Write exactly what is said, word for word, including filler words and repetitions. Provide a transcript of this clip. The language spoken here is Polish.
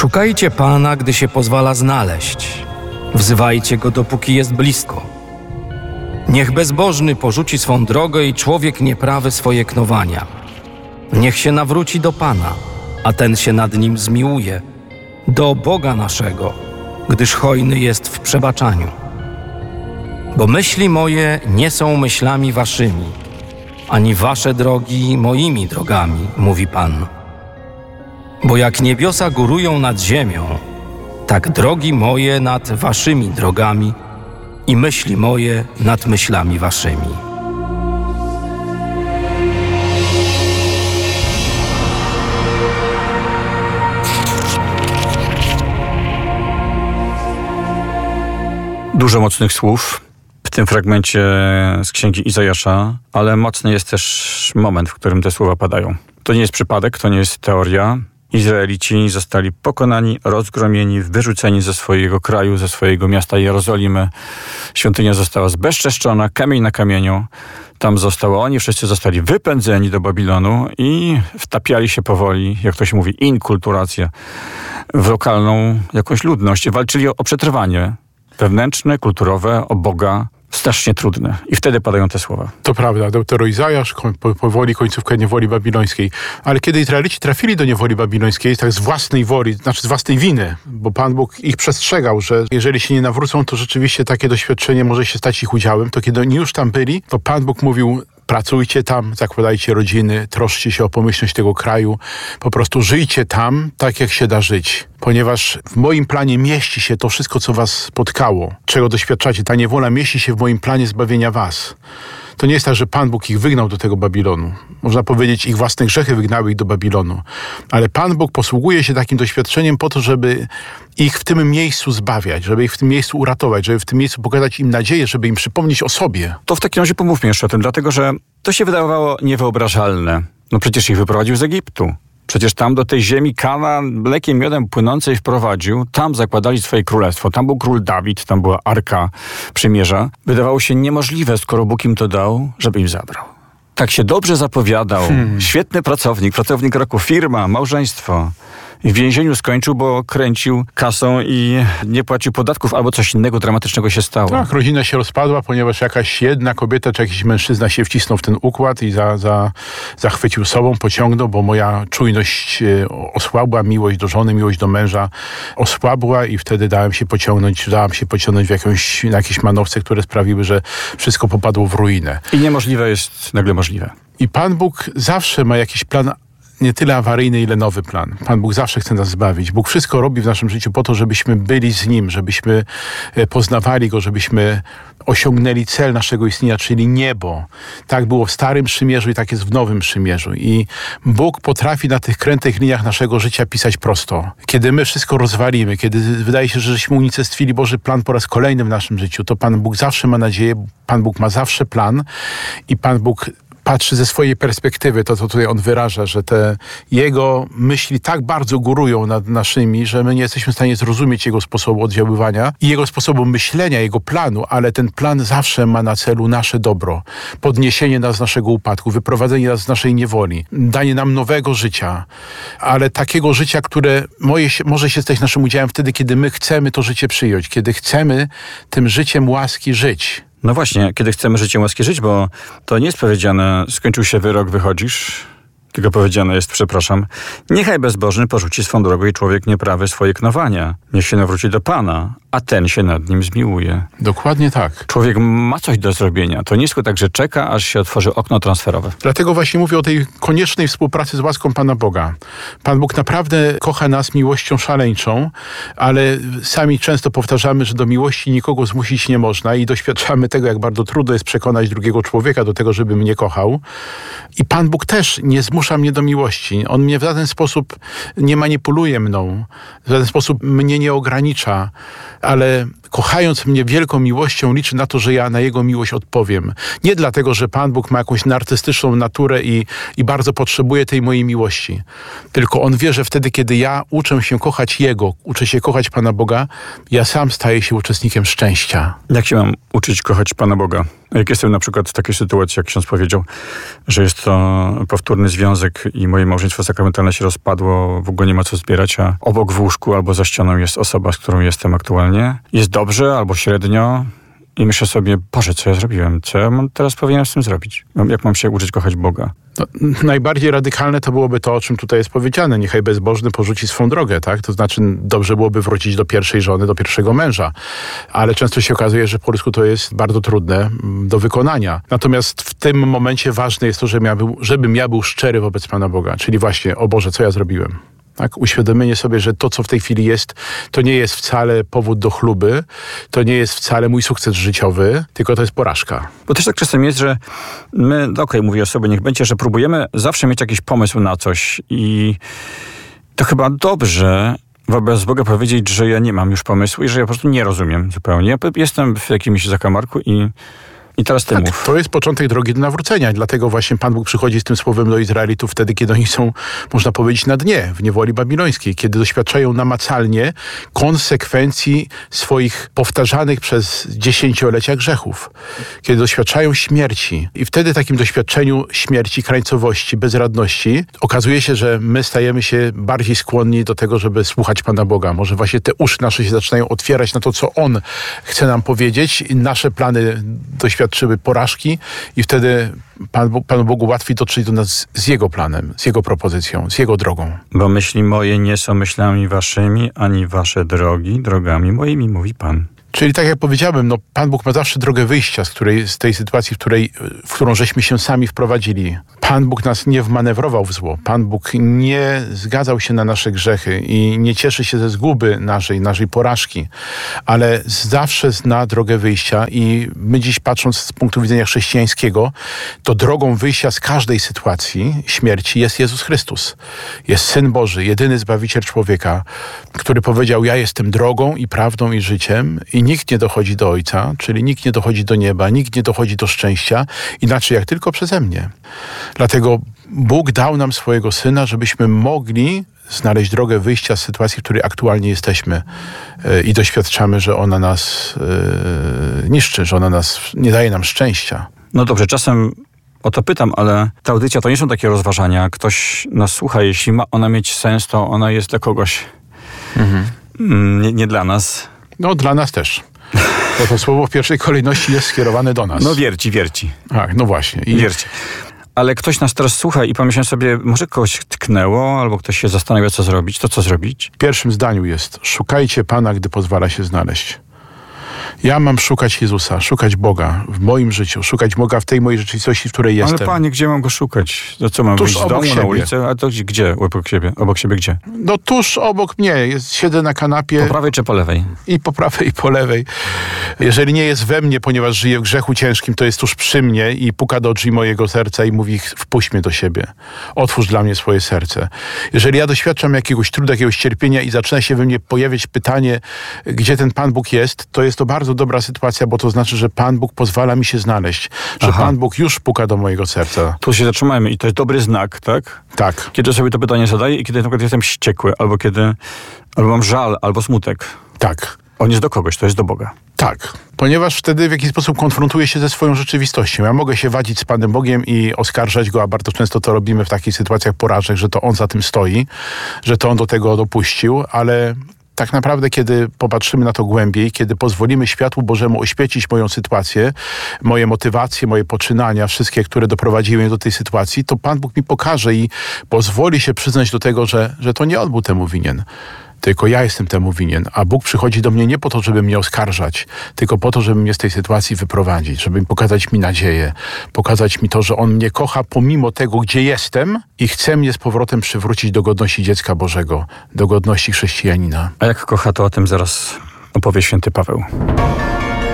Szukajcie Pana, gdy się pozwala znaleźć. Wzywajcie Go, dopóki jest blisko. Niech bezbożny porzuci swą drogę i człowiek nieprawy swoje knowania. Niech się nawróci do Pana, a ten się nad nim zmiłuje, do Boga naszego, gdyż hojny jest w przebaczaniu. Bo myśli moje nie są myślami waszymi, ani wasze drogi moimi drogami, mówi Pan. Bo jak niebiosa górują nad ziemią, tak drogi moje nad waszymi drogami i myśli moje nad myślami waszymi. Dużo mocnych słów w tym fragmencie z Księgi Izajasza, ale mocny jest też moment, w którym te słowa padają. To nie jest przypadek, to nie jest teoria. Izraelici zostali pokonani, rozgromieni, wyrzuceni ze swojego kraju, ze swojego miasta Jerozolimy. Świątynia została zbezczeszczona, kamień na kamieniu. Tam zostało, oni wszyscy zostali wypędzeni do Babilonu i wtapiali się powoli, jak to się mówi, inkulturację w lokalną jakąś ludność. Walczyli o, o przetrwanie wewnętrzne, kulturowe, o Boga. Strasznie trudne. I wtedy padają te słowa. To prawda. Deutero Izajasz, po, powoli końcówka niewoli babilońskiej. Ale kiedy Izraelici trafili do niewoli babilońskiej, tak z własnej woli, znaczy z własnej winy, bo Pan Bóg ich przestrzegał, że jeżeli się nie nawrócą, to rzeczywiście takie doświadczenie może się stać ich udziałem, to kiedy oni już tam byli, to Pan Bóg mówił: pracujcie tam, zakładajcie rodziny, troszczcie się o pomyślność tego kraju, po prostu żyjcie tam tak, jak się da żyć. Ponieważ w moim planie mieści się to wszystko, co was spotkało, czego doświadczacie. Ta niewola mieści się w moim planie zbawienia was. To nie jest tak, że Pan Bóg ich wygnał do tego Babilonu. Można powiedzieć, ich własne grzechy wygnały ich do Babilonu. Ale Pan Bóg posługuje się takim doświadczeniem po to, żeby ich w tym miejscu zbawiać, żeby ich w tym miejscu uratować, żeby w tym miejscu pokazać im nadzieję, żeby im przypomnieć o sobie. To w takim razie pomówmy jeszcze o tym, dlatego że to się wydawało niewyobrażalne. No przecież ich wyprowadził z Egiptu. Przecież tam do tej ziemi Kana mlekiem miodem płynącej wprowadził. Tam zakładali swoje królestwo. Tam był król Dawid, tam była Arka Przymierza. Wydawało się niemożliwe, skoro Bóg im to dał, żeby im zabrał. Tak się dobrze zapowiadał. Hmm. Świetny pracownik, pracownik roku, firma, małżeństwo. I w więzieniu skończył, bo kręcił kasą i nie płacił podatków, albo coś innego dramatycznego się stało. Tak, rodzina się rozpadła, ponieważ jakaś jedna kobieta czy jakiś mężczyzna się wcisnął w ten układ i za, za, zachwycił sobą, pociągnął, bo moja czujność osłabła, miłość do żony, miłość do męża osłabła i wtedy dałem się pociągnąć, dałem się pociągnąć w jakąś, na jakieś manowce, które sprawiły, że wszystko popadło w ruinę. I niemożliwe jest nagle możliwe. I Pan Bóg zawsze ma jakiś plan, nie tyle awaryjny, ile nowy plan. Pan Bóg zawsze chce nas zbawić. Bóg wszystko robi w naszym życiu po to, żebyśmy byli z Nim, żebyśmy poznawali Go, żebyśmy osiągnęli cel naszego istnienia, czyli niebo. Tak było w Starym Przymierzu i tak jest w Nowym Przymierzu. I Bóg potrafi na tych krętych liniach naszego życia pisać prosto. Kiedy my wszystko rozwalimy, kiedy wydaje się, że żeśmy unicestwili Boży plan po raz kolejny w naszym życiu, to Pan Bóg zawsze ma nadzieję, Pan Bóg ma zawsze plan i Pan Bóg patrzy ze swojej perspektywy, to co tutaj on wyraża, że te jego myśli tak bardzo górują nad naszymi, że my nie jesteśmy w stanie zrozumieć jego sposobu oddziaływania i jego sposobu myślenia, jego planu, ale ten plan zawsze ma na celu nasze dobro, podniesienie nas z naszego upadku, wyprowadzenie nas z naszej niewoli, danie nam nowego życia, ale takiego życia, które może się stać naszym udziałem wtedy, kiedy my chcemy to życie przyjąć, kiedy chcemy tym życiem łaski żyć. No właśnie, kiedy chcemy życiem łaski żyć, bo to nie jest powiedziane, skończył się wyrok, wychodzisz, tylko powiedziane jest, przepraszam, niechaj bezbożny porzuci swą drogę i człowiek nieprawy swoje knowania. Niech się nawróci do Pana, a ten się nad nim zmiłuje. Dokładnie tak. Człowiek ma coś do zrobienia. To nie jest tak, że czeka, aż się otworzy okno transferowe. Dlatego właśnie mówię o tej koniecznej współpracy z łaską Pana Boga. Pan Bóg naprawdę kocha nas miłością szaleńczą, ale sami często powtarzamy, że do miłości nikogo zmusić nie można i doświadczamy tego, jak bardzo trudno jest przekonać drugiego człowieka do tego, żeby mnie kochał. I Pan Bóg też nie zmusza mnie do miłości. On mnie w żaden sposób nie manipuluje mną, w żaden sposób mnie nie ogranicza, ale kochając mnie wielką miłością, liczy na to, że ja na Jego miłość odpowiem. Nie dlatego, że Pan Bóg ma jakąś narcystyczną naturę i, i bardzo potrzebuje tej mojej miłości. Tylko On wie, że wtedy, kiedy ja uczę się kochać Jego, uczę się kochać Pana Boga, ja sam staję się uczestnikiem szczęścia. Jak się mam uczyć kochać Pana Boga? Jak jestem na przykład w takiej sytuacji, jak ksiądz powiedział, że jest to powtórny związek i moje małżeństwo sakramentalne się rozpadło, w ogóle nie ma co zbierać, a obok w łóżku albo za ścianą jest osoba, z którą jestem aktualnie. Jest dobrze albo średnio i myślę sobie, Boże, co ja zrobiłem? Co ja mam teraz powinienem z tym zrobić? Jak mam się uczyć kochać Boga? No, najbardziej radykalne to byłoby to, o czym tutaj jest powiedziane. Niechaj bezbożny porzuci swą drogę, tak? To znaczy dobrze byłoby wrócić do pierwszej żony, do pierwszego męża. Ale często się okazuje, że po polsku to jest bardzo trudne do wykonania. Natomiast w tym momencie ważne jest to, żebym ja był, żebym ja był szczery wobec Pana Boga. Czyli właśnie, o Boże, co ja zrobiłem? Tak, uświadomienie sobie, że to, co w tej chwili jest, to nie jest wcale powód do chluby, to nie jest wcale mój sukces życiowy, tylko to jest porażka. Bo też tak czasem jest, że my, okej, okay, mówię o sobie, niech będzie, że próbujemy zawsze mieć jakiś pomysł na coś i to chyba dobrze wobec Boga powiedzieć, że ja nie mam już pomysłu i że ja po prostu nie rozumiem zupełnie. Ja jestem w jakimś zakamarku i I teraz ty tak, mów. To jest początek drogi do nawrócenia. Dlatego właśnie Pan Bóg przychodzi z tym słowem do Izraelitów wtedy, kiedy oni są, można powiedzieć, na dnie, w niewoli babilońskiej. Kiedy doświadczają namacalnie konsekwencji swoich powtarzanych przez dziesięciolecia grzechów. Kiedy doświadczają śmierci. I wtedy takim doświadczeniu śmierci, krańcowości, bezradności okazuje się, że my stajemy się bardziej skłonni do tego, żeby słuchać Pana Boga. Może właśnie te uszy nasze się zaczynają otwierać na to, co On chce nam powiedzieć. I nasze plany doświadczyły porażki i wtedy Pan Bóg, Panu Bogu łatwiej dotrzeć do nas z Jego planem, z Jego propozycją, z Jego drogą. Bo myśli moje nie są myślami waszymi, ani wasze drogi drogami moimi, mówi Pan. Czyli tak jak powiedziałem, no Pan Bóg ma zawsze drogę wyjścia z, której, z tej sytuacji, w, której, w którą żeśmy się sami wprowadzili. Pan Bóg nas nie wmanewrował w zło. Pan Bóg nie zgadzał się na nasze grzechy i nie cieszy się ze zguby naszej, naszej porażki, ale zawsze zna drogę wyjścia i my dziś, patrząc z punktu widzenia chrześcijańskiego, to drogą wyjścia z każdej sytuacji śmierci jest Jezus Chrystus. Jest Syn Boży, jedyny Zbawiciel człowieka, który powiedział, ja jestem drogą i prawdą i życiem i nikt nie dochodzi do Ojca, czyli nikt nie dochodzi do nieba, nikt nie dochodzi do szczęścia, inaczej jak tylko przeze mnie. Dlatego Bóg dał nam swojego Syna, żebyśmy mogli znaleźć drogę wyjścia z sytuacji, w której aktualnie jesteśmy yy, i doświadczamy, że ona nas yy, niszczy, że ona nas nie daje nam szczęścia. No dobrze, czasem o to pytam, ale ta audycja to nie są takie rozważania. Ktoś nas słucha, jeśli ma ona mieć sens, to ona jest dla kogoś. Mhm. Nie, nie dla nas. No dla nas też. Bo to słowo w pierwszej kolejności jest skierowane do nas. No wierci, wierci. Tak, no właśnie. I wierci. Ale ktoś nas teraz słucha i pomyślał sobie, może kogoś tknęło, albo ktoś się zastanawia, co zrobić, to co zrobić? W pierwszym zdaniu jest, szukajcie Pana, gdy pozwala się znaleźć. Ja mam szukać Jezusa, szukać Boga w moim życiu, szukać Boga w tej mojej rzeczywistości, w której jestem. Ale Panie, gdzie mam Go szukać? To co, mam Tuż wyjść z domu, siebie. na ulicę? A to gdzie? gdzie? Obok siebie? Obok siebie gdzie? No tuż obok mnie. Jest, siedzę na kanapie. Po prawej czy po lewej? I po prawej, i po lewej. Jeżeli nie jest we mnie, ponieważ żyję w grzechu ciężkim, to jest tuż przy mnie i puka do drzwi mojego serca i mówi, wpuść mnie do siebie. Otwórz dla mnie swoje serce. Jeżeli ja doświadczam jakiegoś trudu, jakiegoś cierpienia i zaczyna się we mnie pojawiać pytanie, gdzie ten Pan Bóg jest, to jest to bardzo dobra sytuacja, bo to znaczy, że Pan Bóg pozwala mi się znaleźć. Że Aha. Pan Bóg już puka do mojego serca. Tu się zatrzymajmy i to jest dobry znak, tak? Tak. Kiedy sobie to pytanie zadaję i kiedy na przykład jestem wściekły, albo kiedy albo mam żal, albo smutek. Tak. On jest do kogoś, to jest do Boga. Tak, ponieważ wtedy w jakiś sposób konfrontuję się ze swoją rzeczywistością. Ja mogę się wadzić z Panem Bogiem i oskarżać Go, a bardzo często to robimy w takich sytuacjach porażek, że to On za tym stoi, że to On do tego dopuścił, ale tak naprawdę, kiedy popatrzymy na to głębiej, kiedy pozwolimy światłu Bożemu oświecić moją sytuację, moje motywacje, moje poczynania, wszystkie, które doprowadziły mnie do tej sytuacji, to Pan Bóg mi pokaże i pozwoli się przyznać do tego, że, że to nie On był temu winien. Tylko ja jestem temu winien, a Bóg przychodzi do mnie nie po to, żeby mnie oskarżać, tylko po to, żeby mnie z tej sytuacji wyprowadzić, żeby pokazać mi nadzieję, pokazać mi to, że On mnie kocha pomimo tego, gdzie jestem i chce mnie z powrotem przywrócić do godności dziecka Bożego, do godności chrześcijanina. A jak kocha, to o tym zaraz opowie święty Paweł.